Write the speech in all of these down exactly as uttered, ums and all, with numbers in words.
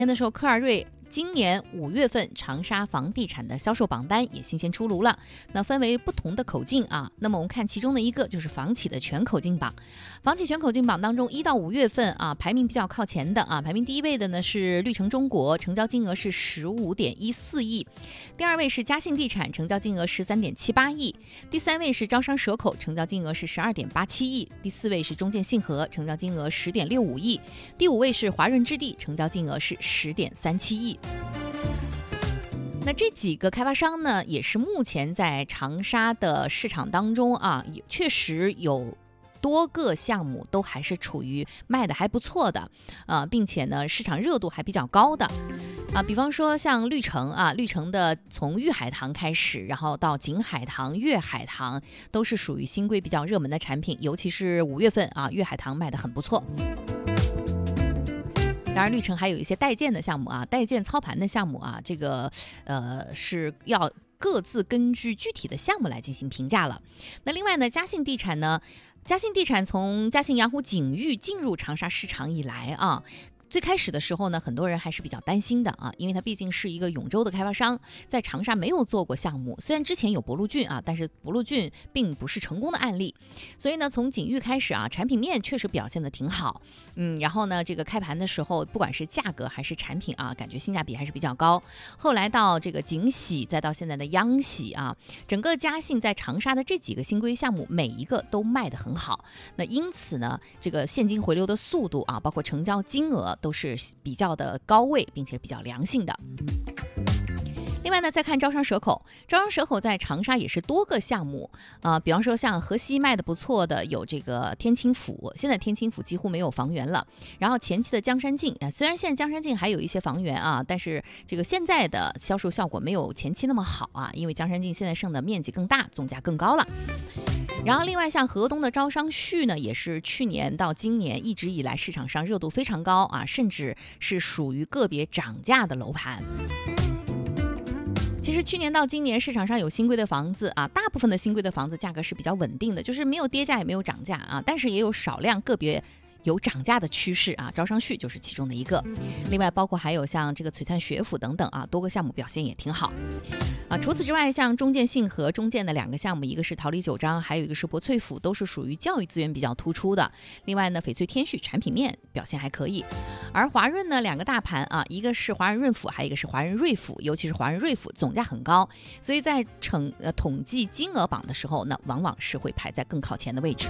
前的时候，科尔瑞今年五月份长沙房地产的销售榜单也新鲜出炉了，那分为不同的口径啊。那么我们看其中的一个就是房企的全口径榜，房企全口径榜当中，一到五月份啊，排名比较靠前的啊，排名第一位的呢是绿城中国，成交金额是十五点一四亿，第二位是嘉信地产，成交金额十三点七八亿，第三位是招商蛇口，成交金额是十二点八七亿，第四位是中建信和，成交金额十点六五亿，第五位是华润置地，成交金额是十点三七亿。那这几个开发商呢，也是目前在长沙的市场当中啊，也确实有多个项目都还是处于卖的还不错的，呃，并且呢，市场热度还比较高的。啊，比方说像绿城啊，绿城的从玉海棠开始，然后到景海棠、粤海棠，都是属于新规比较热门的产品，尤其是五月份啊，粤海棠卖的很不错。当然，绿城还有一些代建的项目啊，代建操盘的项目啊，这个呃是要各自根据具体的项目来进行评价了。那另外呢，嘉信地产呢，嘉信地产从嘉信洋湖景域进入长沙市场以来啊。最开始的时候呢，很多人还是比较担心的啊，因为它毕竟是一个永州的开发商，在长沙没有做过项目。虽然之前有博陆郡啊，但是博陆郡并不是成功的案例。所以呢，从景域开始啊，产品面确实表现的挺好，嗯，然后呢，这个开盘的时候，不管是价格还是产品啊，感觉性价比还是比较高。后来到这个景喜，再到现在的央喜啊，整个嘉信在长沙的这几个新规项目，每一个都卖得很好。那因此呢，这个现金回流的速度啊，包括成交金额，都是比较的高位，并且比较良性的。另外呢，再看招商蛇口，招商蛇口在长沙也是多个项目啊、呃，比方说像河西卖的不错的有这个天清府，现在天清府几乎没有房源了。然后前期的江山镜啊，虽然现在江山镜还有一些房源啊，但是这个现在的销售效果没有前期那么好啊，因为江山镜现在剩的面积更大，总价更高了。然后另外像河东的招商旭呢，也是去年到今年一直以来市场上热度非常高啊，甚至是属于个别涨价的楼盘。其实去年到今年市场上有新规的房子啊，大部分的新规的房子价格是比较稳定的，就是没有跌价也没有涨价啊，但是也有少量个别有涨价的趋势啊，招商旭就是其中的一个。另外包括还有像这个璀璨学府等等啊，多个项目表现也挺好啊。除此之外，像中建信和中建的两个项目，一个是桃李九章，还有一个是博翠府，都是属于教育资源比较突出的。另外呢，翡翠天旭产品面表现还可以。而华润呢，两个大盘啊，一个是华润润府，还有一个是华润瑞府，尤其是华润瑞府总价很高，所以在统呃统计金额榜的时候呢，往往是会排在更靠前的位置。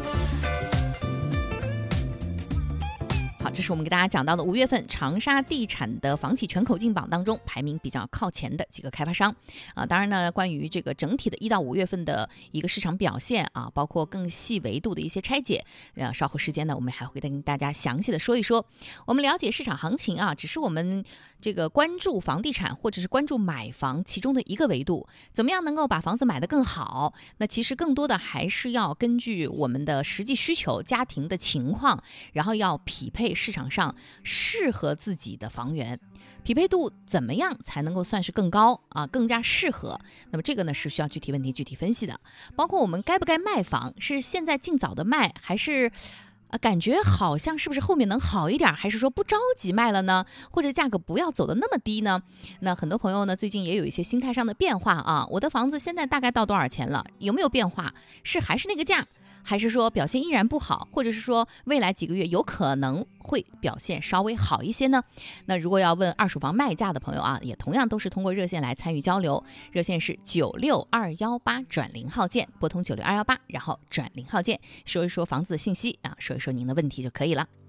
好，这是我们给大家讲到的五月份长沙地产的房企全口径榜当中排名比较靠前的几个开发商啊。当然呢，关于这个整体的一到五月份的一个市场表现啊，包括更细维度的一些拆解，呃，稍后时间呢，我们还会跟大家详细的说一说。我们了解市场行情啊，只是我们这个关注房地产或者是关注买房其中的一个维度，怎么样能够把房子买得更好？那其实更多的还是要根据我们的实际需求、家庭的情况，然后要匹配市场上适合自己的房源，匹配度怎么样才能够算是更高啊，更加适合？那么这个呢是需要具体问题具体分析的，包括我们该不该卖房，是现在尽早的卖，还是啊感觉好像是不是后面能好一点，还是说不着急卖了呢？或者价格不要走得那么低呢？那很多朋友呢最近也有一些心态上的变化啊，我的房子现在大概到多少钱了？有没有变化？是还是那个价？还是说表现依然不好，或者是说未来几个月有可能会表现稍微好一些呢？那如果要问二手房卖价的朋友啊，也同样都是通过热线来参与交流，热线是九六二幺八转零号键，拨通九六二幺八，然后转零号键，说一说房子的信息啊，说一说您的问题就可以了。